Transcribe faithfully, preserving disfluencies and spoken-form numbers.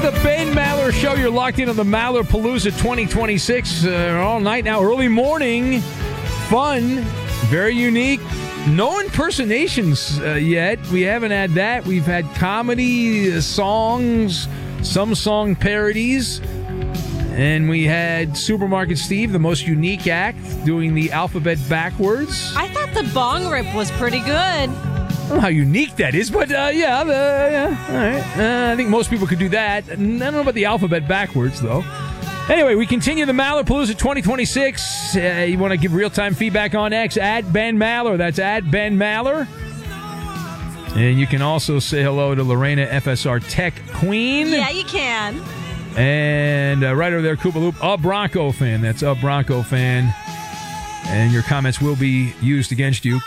the Ben Maller Show. You're locked in on the Mallerpalooza twenty twenty-six uh, all night now. Early morning. Fun. Very unique. No impersonations uh, yet. We haven't had that. We've had comedy, uh, songs, some song parodies. And we had Supermarket Steve, the most unique act, doing the alphabet backwards. I thought the bong rip was pretty good. I don't know how unique that is, but uh, yeah, the, yeah, all right. Uh, I think most people could do that. I don't know about the alphabet backwards, though. Anyway, we continue the Mallerpalooza twenty twenty-six. Uh, you want to give real-time feedback on X, at Ben Maller. That's at Ben Maller. And you can also say hello to Lorena, F S R Tech Queen. Yeah, you can. And uh, right over there, Koopa Loop, a Bronco fan. That's a Bronco fan. And your comments will be used against you.